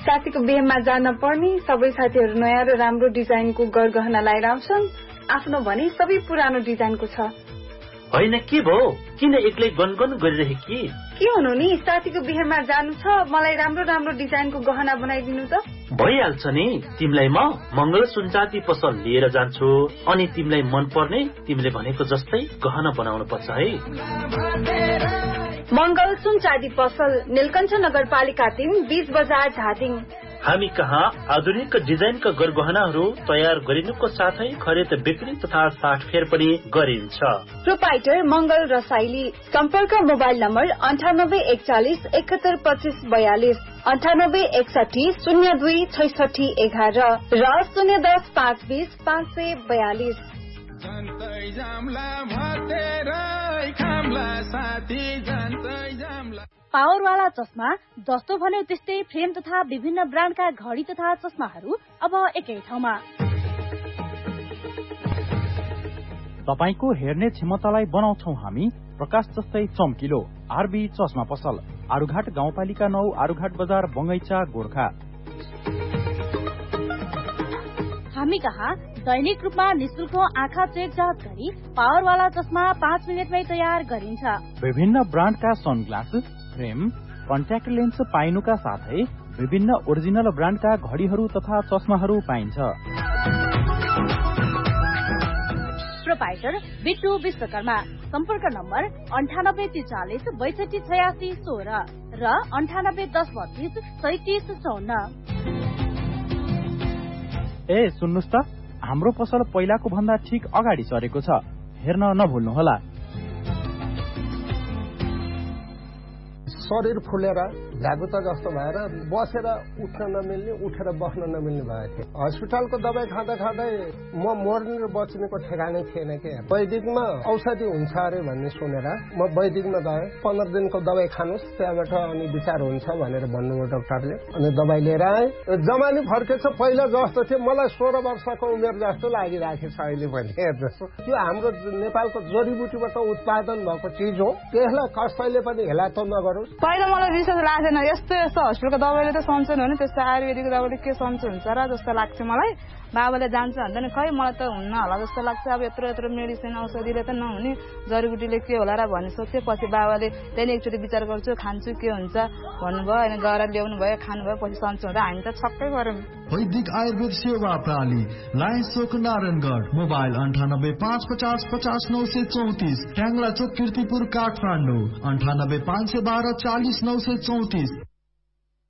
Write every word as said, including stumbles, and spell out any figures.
साथीको बिहेमा जान पर्ने सबै साथीहरू नयाँ र राम्रो डिजाइनको गरगहना लगाएर आउँछन्। आफ्नो भने सबै पुरानो डिजाइनको छ। होइन के भयो, किन एक्लै गनगन गरिरहे कि? के हुनु नि, साथीको बिहेमा जानु छ, मलाई राम्रो राम्रो डिजाइनको गहना बनाइदिनु त। भइहाल्छ नि, तिमीलाई म मंगल सुनचाँदी पसल लिएर जान्छु, अनि तिमीलाई मन पर्ने तिमीले भनेको जस्तै गहना बनाउनु पर्छ है। मंगल सुनचाँदी पसल, नीलकण्ठ नगरपालिका तीन, बीच बजार, धादिङ। हामी कहाँ आधुनिक डिजाइनका गरगहनाहरू तयार गरिनुको साथै खरिद बिक्री तथा साटफेर पनि गरिन्छ। प्रोपाइटर मंगल रसाइली। सम्पर्क मोबाइल नम्बर अन्ठानब्बे एकचालिस एकहत्तर पच्चिस बयालिस, अन्ठानब्बे एकसाठी शून्य दुई छैसठी एघार र शून्य दस पाँच बीस पाँच सय बयालिस। पावरवाला चस्मा जस्तो भन्यो त्यस्तै फ्रेम तथा विभिन्न ब्रान्डका घडी तथा चस्माहरू अब एकै ठाउँमा। तपाईको हेर्ने क्षमतालाई बनाउँछौ हामी प्रकाश जस्तै चम्किलो। आरबी चस्मा पसल, आरुघाट गाउँपालिका नौ, आरुघाट बजार, बंगैचा, गोर्खा। हामी कहाँ दैनिक रूपमा निशुल्क आँखा चेक जाँच गरी पावरवाला चस्मा पाँच मिनटमै तयार गरिन्छ। विभिन्न ब्रान्डका सनग्लास, फ्रेम, कन्ट्याक्ट लेन्स पाइनुका साथै विभिन्न ओरिजिनल ब्रान्डका घडीहरू तथा चस्माहरू पाइन्छ। प्रोपाइटर बिट्टु विश्वकर्मा। सम्पर्क नम्बर अन्ठानब्बे त्रिचालिस बैसठी छयासी सोह्र र अन्ठानब्बे दस बत्तीस सैतिस चौन्न। ए सुन्नुस् त, हाम्रो पसल पहिलाको भन्दा ठिक अगाडि सरेको छ, हेर्न नभुल्नुहोला। शरीर फुलेर झ्यागुता जस्तो भएर बसेर उठ्न नमिल्ने, उठेर बस्न नमिल्ने भएको थियो। हस्पिटलको दबाई खाँदा खाँदै म मर्ने र बच्नेको ठेगानै थिएन के। वैदिकमा औषधि हुन्छ अरे भन्ने सुनेर म वैदिकमा गएँ। पन्ध्र दिनको दबाई खानुहोस्, त्यहाँबाट अनि विचार हुन्छ भनेर भन्नुभयो डाक्टरले। अनि दबाई लिएर आएँ। जमानी फर्केछ, पहिला जस्तो थियो मलाई सोह्र वर्षको उमेर जस्तो लागिराखेछ अहिले पनि। हेर्नुहोस्, त्यो हाम्रो नेपालको जडीबुटीबाट उत्पादन भएको चिज हो, त्यसलाई कसैले पनि हेलातो नगरोस्। पहिला मलाई विश्वास लाग्दैन, यस्तो यस्तो हस्पिटलको दबाईले त सन्चो हुने, त्यस्तो आयुर्वेदिक दबाईले के सन्चो हुन्छ र जस्तो लाग्थ्यो मलाई। बाबाले जान्छ भन्दैन, खै मलाई त हुन्न होला जस्तो लाग्छ। अब यत्रो यत्रो मेडिसिन औषधिले त नहुने, जडीबुटीले के होला र भन्ने सोच्थ्यो। पछि बाबाले त्यहाँदेखि एकचोटि विचार गर्छु, खान्छु के हुन्छ भन्नुभयो, अनि गएर ल्याउनु भयो, खानुभयो, पछि सन्चो हुँदा हामी त छक्कै गऱ्यौँ। वैदिक आयुर्वेद सेवा प्रणाली, लायन्स चोक, नारायणगढ। मोबाइल अन्ठानब्बे पाँच पचास पचास नौ सय चौतिस, ट्याङ्ला चोक, किर्तिपुर, काठमाडौँ। अन्ठानब्बे पाँच सय बाह्र चालिस नौ सय चौतिस।